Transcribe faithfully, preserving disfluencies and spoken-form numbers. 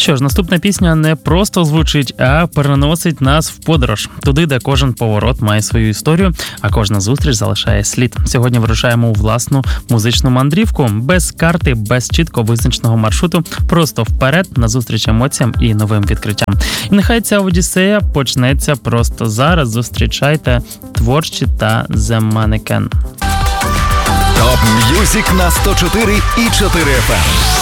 що ж, наступна пісня не просто звучить, а переносить нас в подорож. Туди, де кожен поворот має свою історію, а кожна зустріч залишає слід. Сьогодні вирушаємо у власну музичну мандрівку. Без карти, без чітко визначеного маршруту. Просто вперед, назустріч емоціям і новим відкриттям. І нехай ця одіссея почнеться просто зараз. Зустрічайте Творчі та The Mannequin. Топ М'юзик на сто чотири і чотири еф ем.